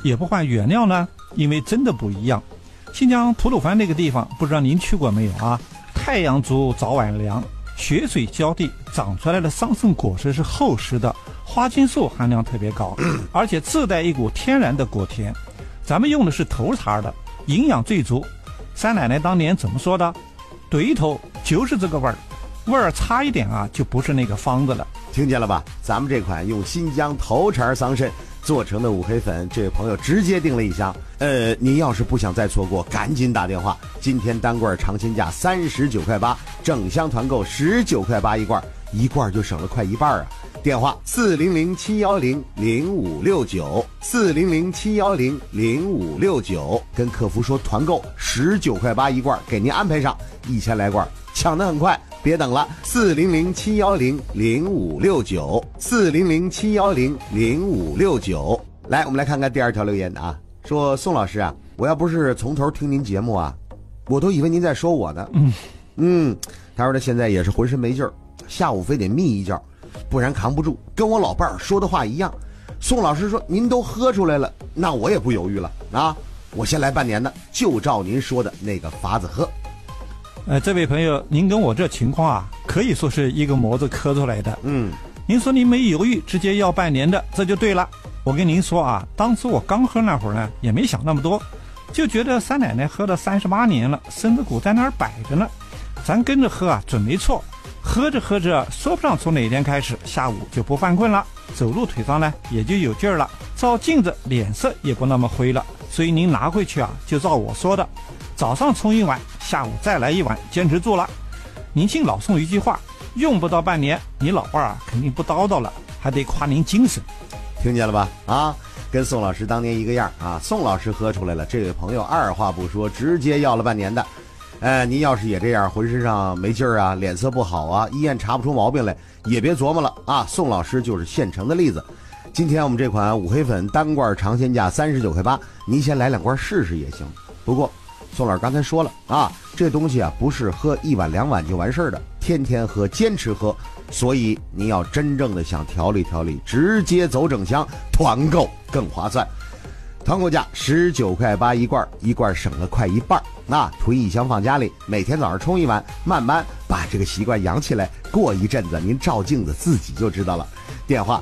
也不换原料呢？因为真的不一样。新疆吐鲁番那个地方，不知道您去过没有啊？太阳足，早晚凉，雪水浇地，长出来的桑葚果实是厚实的，花青素含量特别高，而且自带一股天然的果甜。咱们用的是头茬的，营养最足。三奶奶当年怎么说的？对头就是这个味儿，味儿差一点啊，就不是那个方子了。 听见了吧？咱们这款用新疆头茬桑葚做成的五黑粉，这位朋友直接订了1箱。您要是不想再错过，赶紧打电话。今天单罐尝鲜价39块8，整箱团购19块8一罐，一罐就省了快一半啊！电话4007105569400710556，跟客服说团购19块8一罐，给您安排上1000来罐，抢得很快。别等了，4007105569400710556。来，我们来看看第2条留言啊，说宋老师啊，我要不是从头听您节目啊，我都以为您在说我呢。他说他现在也是浑身没劲儿，下午非得眯一觉，不然扛不住，跟我老伴儿说的话一样。宋老师说您都喝出来了，那我也不犹豫了啊，我先来半年的，就照您说的那个法子喝。 这位朋友，您跟我这情况啊，可以说是一个模子刻出来的。您说您没犹豫，直接要半年的，这就对了。我跟您说啊，当时我刚喝那会儿呢，也没想那么多，就觉得三奶奶喝了38年了，身子骨在那儿摆着呢，咱跟着喝啊，准没错。喝着喝着，说不上从哪天开始，下午就不犯困了，走路腿上呢也就有劲儿了，照镜子脸色也不那么灰了。所以您拿回去啊，就照我说的，早上冲一碗，下午再来一碗，坚持住了。您听老宋一句话，用不到半年，你老伴儿啊肯定不叨叨了，还得夸您精神。 听见了吧？啊，跟宋老师当年一个样啊！宋老师喝出来了，这位朋友二话不说，直接要了半年的。您要是也这样，浑身上没劲儿啊，脸色不好啊，医院查不出毛病来，也别琢磨了啊！宋老师就是现成的例子。今天我们这款五黑粉单罐尝鲜价39块8，您先来2罐试试也行。不过宋老师刚才说了啊，这东西啊不是喝1碗2碗就完事儿的，天天喝，坚持喝。所以您要真正的想调理调理，直接走整箱，团购更划算。团购价19块8一罐，一罐省了快一半。那囤1箱放家里，每天早上冲1碗，慢慢把这个习惯养起来。过一阵子您照镜子自己就知道了。电话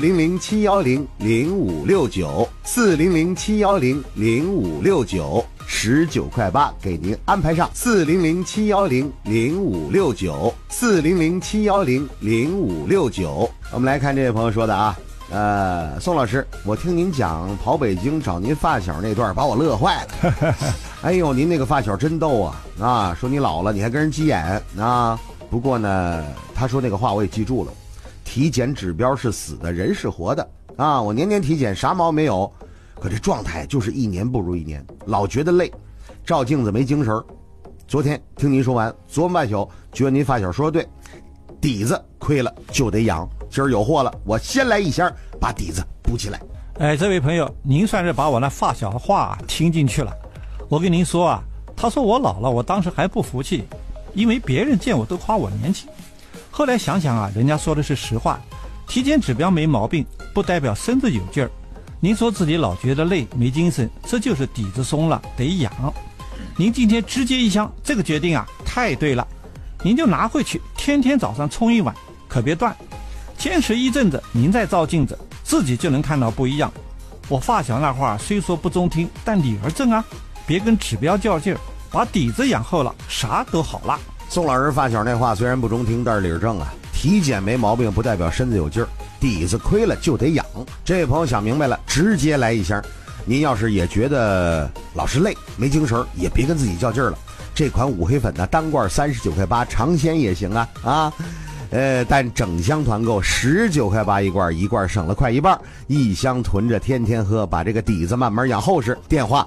4007105569400710569，19块8给您安排上。400710559，400710559。我们来看这位朋友说的啊。宋老师，我听您讲跑北京找您发小那段把我乐坏了。哎呦，您那个发小真逗啊！说你老了你还跟人急眼啊。不过呢，他说那个话我也记住了，体检指标是死的，人是活的啊。我年年体检啥毛没有，可这状态就是一年不如一年，老觉得累，照镜子没精神。昨天听您说完，昨晚半宿觉得您发小说的对，底子亏了就得养。今儿有货了，我先来1箱，把底子补起来。 这位朋友，您算是把我那发小的话听进去了。我跟您说啊，他说我老了，我当时还不服气，因为别人见我都夸我年轻。后来想想啊，人家说的是实话，体检指标没毛病，不代表身子有劲儿。您说自己老觉得累没精神，这就是底子松了，得养。您今天直接1箱，这个决定啊太对了，您就拿回去，天天早上冲1碗，可别断。坚持一阵子，您再照镜子，自己就能看到不一样。我发小那话虽说不中听，但理儿正啊，别跟指标较劲儿，把底子养厚了，啥都好了。 宋老师发小那话虽然不中听，但是理儿正啊。体检没毛病不代表身子有劲儿，底子亏了就得养。这位朋友想明白了，直接来1箱。您要是也觉得老是累没精神，也别跟自己较劲儿了。这款五黑粉呢，单罐39块8，尝鲜也行啊。但整箱团购19块8一罐，一罐省了快一半，1箱囤着天天喝，把这个底子慢慢养厚实。电话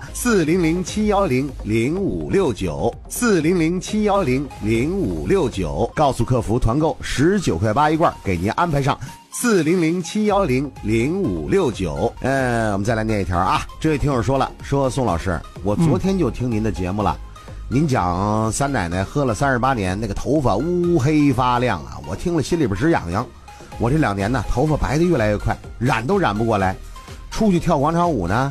400710559，400710559，告诉客服团购19块8一罐，给您安排上。400710569。我们再来念一条啊，这位听友说了，说宋老师，我昨天就听您的节目了。您讲三奶奶喝了38年，那个头发乌黑发亮啊，我听了心里边直痒痒。我这2年呢，头发白的越来越快，染都染不过来。出去跳广场舞呢，